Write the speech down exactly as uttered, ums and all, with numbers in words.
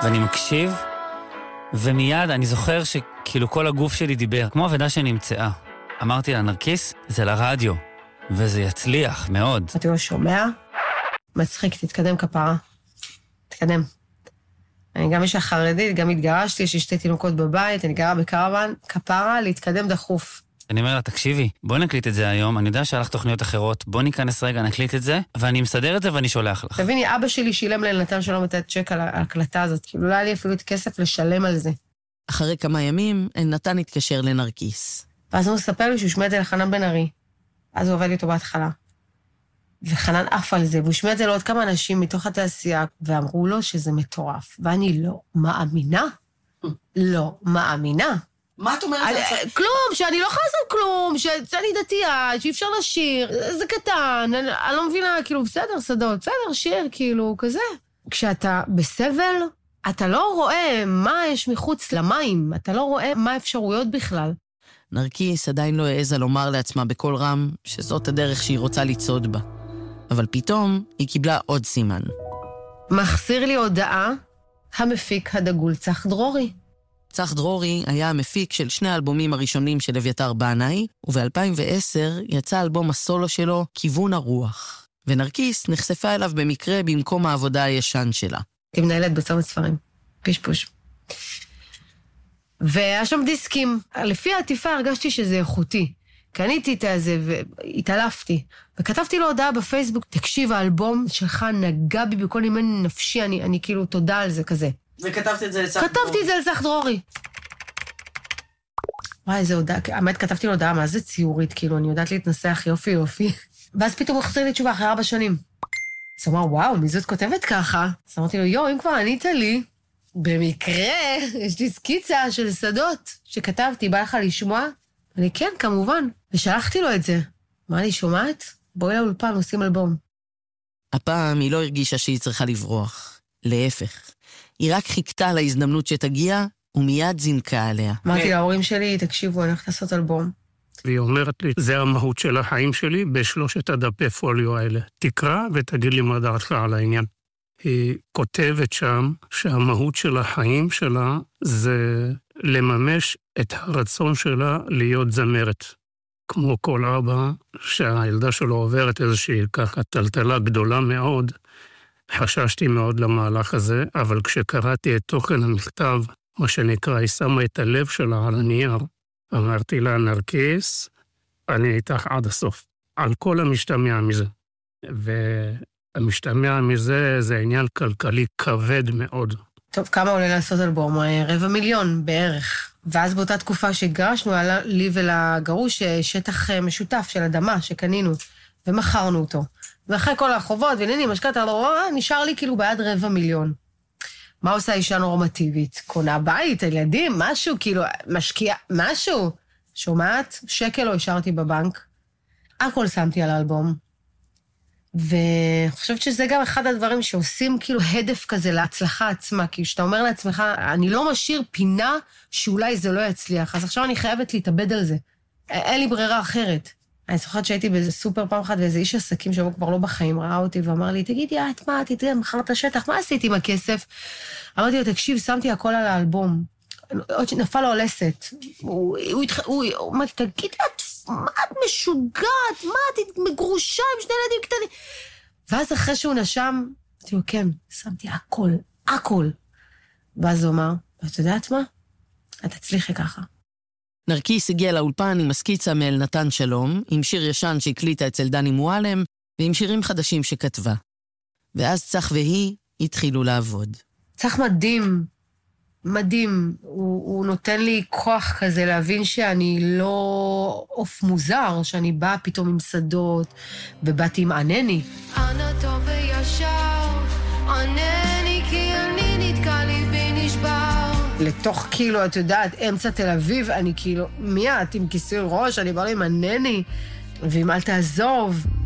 ואני מקשיב, ומיד אני זוכר שכאילו כל הגוף שלי דיבר, כמו עבודה שנמצאה. אמרתי לה, נרקיס, זה לרדיו, וזה יצליח מאוד. אתה לא שומע? מצחיק, תתקדם כפרה. תתקדם. אני גם אישה חרדית, גם התגרשתי, יש לי שתי תינוקות בבית, אני גרה בקרוון, כפרה, להתקדם דחוף. אני אומר לה, תקשיבי, בוא נקליט את זה היום, אני יודע שהלך תוכניות אחרות, בוא ניכנס רגע, נקליט את זה, ואני מסדר את זה ואני שולח לך. תביני, אבא שלי שילם לנתן שלום את הצ'ק על ההקלטה הזאת, כאילו לא היה לי אפילו את כסף לשלם על זה. אחרי כמה ימים, נתן התקשר לנרקיס. ואז הוא מספר לי שהוא שמע את זה לחנן בן ארי. אז הוא עובד איתו בהתחלה. וחנן אף על זה, והוא שמע את זה לעוד כמה אנשים מתוך התעשייה, ואמרו לו שזה מטורף. ואני לא מאמינה. לא מאמינה. מה את אומרת? כלום, שאני לא יכולה לעשות כלום, שאני דתייה, שאי אפשר לשיר, זה קטן, אני, אני לא מבינה, כאילו, בסדר, שדות, בסדר, שיר, כאילו, כזה. כשאתה בסבל, אתה לא רואה מה יש מחוץ למים, אתה לא רואה מה האפשרויות בכלל. נרקיס עדיין לא העזה לומר לעצמה בקול רם שזאת הדרך שהיא רוצה לצעוד בה. אבל פתאום היא קיבלה עוד סימן. מחסיר לי הודעה, המפיק הדגול צח דרורי. צח דרורי היה המפיק של שני האלבומים הראשונים של אביתר בנאי, וב-אלפיים ועשר יצא אלבום הסולו שלו, כיוון הרוח. ונרקיס נחשפה אליו במקרה במקום העבודה הישן שלה. הייתי מנהלת בצומת ספרים, פשפוש. והיה שם דיסקים. לפי העטיפה הרגשתי שזה איכותי. קניתי את זה והתעלפתי. וכתבתי לו הודעה בפייסבוק, תקשיב, האלבום שלך נגע בי בכל נימי נפשי, אני, אני כאילו תודה על זה כזה. וכתבת את זה לצח דרורי? כתבתי את זה לצח דרורי. וואי, איזה הודעה, האמת, כתבתי לו הודעה, מה זה ציורית, כאילו, אני יודעת להתנסח יופי יופי. ואז פתאום הוא חזר לי תשובה אחרי ארבע שנים. אז הוא אמר, וואו, מי זאת כותבת ככה? אז אמרתי לו, יו, אם כבר ענית לי, במקרה, יש לי סקיצה של שדות שכתבתי, בא לך לשמוע? אני כן, כמובן. ושלחתי לו את זה. מה אני שומעת? בואי לאולפן, עושים אלבום. הפעם היא לא הרגישה שהיא צריכה לברוח. להפך. היא רק חיכתה להזדמנות שתגיע, ומיד זינקה עליה. אמרתי להורים שלי, תקשיבו, אני הולכת לעשות אלבום. והיא אומרת לי, זה המהות של החיים שלי בשלושת הדפי פוליו האלה. תקרא ותגיד לי מה דעתך על העניין. היא כותבת שם שהמהות של החיים שלה זה לממש את הרצון שלה להיות זמרת. כמו כל אבא, שהילדה שלו עוברת איזושהי ככה טלטלה גדולה מאוד, חששתי מאוד למהלך הזה, אבל כשקראתי את תוכן המכתב, מה שנקרא, היא שמה את הלב שלה על הנייר, אמרתי לה, נרקיס, אני איתך עד הסוף, על כל המשתמע מזה. והמשתמע מזה זה עניין כלכלי כבד מאוד. טוב, כמה עולה לעשות אלבום? רבע מיליון בערך. ואז באותה תקופה שהתגרשנו, עלה לי ולגרוש שטח משותף של אדמה שקנינו, ומכרנו אותו. ואחרי כל החובות, ועניינים, משקעת, נשאר לי כאילו בעד רבע מיליון. מה עושה אישה נורמטיבית? קונה בית, ילדים, משהו, כאילו, משקיע, משהו. שומעת? שקל לא השארתי בבנק. הכל שמתי על האלבום. ואני חושבת שזה גם אחד הדברים שעושים כאילו הדף כזה להצלחה עצמה, כי כשאתה אומר לעצמך, אני לא משאיר פינה שאולי זה לא יצליח, אז עכשיו אני חייבת להתאבד על זה. אין לי ברירה אחרת. אני זוכרת שהייתי באיזה סופר פעם אחת, ואיזה איש עסקים שבו כבר לא בחיים ראה אותי, ואמר לי, תגידי, את מה, תתראה, מכרת השטח, מה עשיתי עם הכסף? אמרתי לו, תקשיב, שמתי הכל על האלבום. עוד שנפל לו הלסת. הוא, הוא, הוא, הוא אמר, תגידי, מה את משוגעת? מה את מגרושה עם שני ילדים קטנים? ואז אחרי שהוא נשם, אמרתי לו, כן, שמתי הכל, הכל. ואז הוא אמר, ואת יודעת מה? את תצליחי ככה. נרקיס הגיע לאולפן עם הסקיצה מאל נתן שלום, עם שיר ישן שהקליטה אצל דני מועלם, ועם שירים חדשים שכתבה. ואז צח והיא התחילו לעבוד. צח מדהים, מדהים. הוא, הוא נותן לי כוח כזה להבין שאני לא אוף מוזר, שאני באה פתאום עם שדות, ובאתי עם ענני. אנא טוב וישר, ענני כי אני נתקע ליבי נשבר. לתוך כאילו, את יודעת, אמצע תל אביב, אני כאילו, מי את עם כיסוי ראש, אני בא לי עם ענני, ועם אל תעזוב.